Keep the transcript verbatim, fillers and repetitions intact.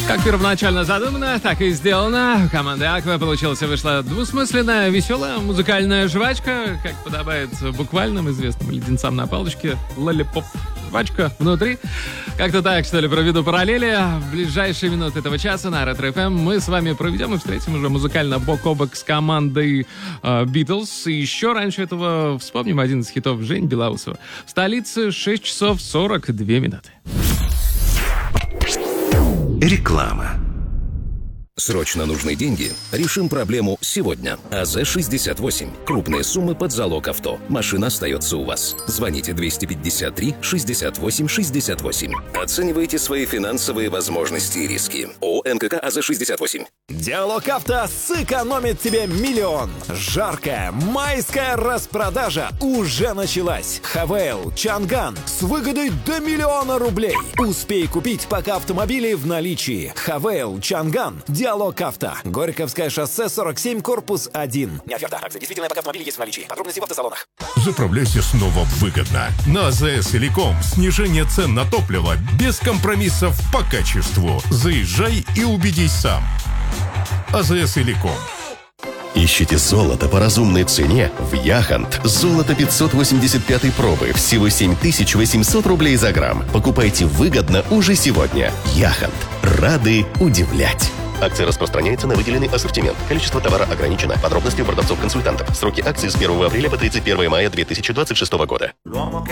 Как первоначально задумано, так и сделано. Команда Aqua получилась и вышла двусмысленная, веселая музыкальная жвачка, как подобает буквальным известным леденцам на палочке. Лолипоп. Жвачка внутри. Как-то так, что ли, проведу параллели. В ближайшие минуты этого часа на Ретро эф эм мы с вами проведем и встретим уже музыкально бок о бок с командой Битлз. Uh, и еще раньше этого вспомним один из хитов Жени Белоусова. В столице шесть часов сорок две минуты. Реклама. Срочно нужны деньги? Решим проблему сегодня. АЗ шестьдесят восемь. Крупные суммы под залог авто. Машина остается у вас. Звоните двести пятьдесят три шестьдесят восемь шестьдесят восемь. Оценивайте свои финансовые возможности и риски. ООО НКК АЗ шестьдесят восемь. Диалог Авто сэкономит тебе миллион. Жаркая майская распродажа уже началась. Хавейл, Чанган с выгодой до миллиона рублей. Успей купить, пока автомобили в наличии. Хавейл, Чанган, Диалог Авто. Горьковское шоссе сорок семь, корпус один. Не оферта. Акция действительная, пока автомобили есть в наличии. Подробности в автосалонах. Заправляйся снова выгодно. На АЗС Леком снижение цен на топливо без компромиссов по качеству. Заезжай и убедись сам. АЗС Леком. Ищите золото по разумной цене в Яхант. Золото пятьсот восемьдесят пятой пробы. Всего семь тысяч восемьсот рублей за грамм. Покупайте выгодно уже сегодня. Яхант. Рады удивлять. Акция распространяется на выделенный ассортимент. Количество товара ограничено. Подробности у продавцов-консультантов. Сроки акции с первого апреля по тридцать первого мая две тысячи двадцать шестого года.